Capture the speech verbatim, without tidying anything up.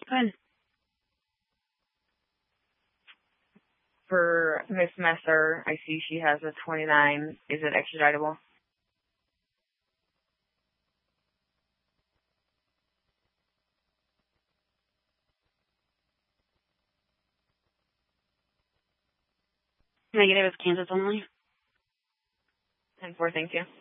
happen? For Miss Messer, I see she has a twenty-nine. Is it extraditable? Negative is Kansas only. ten four, thank you.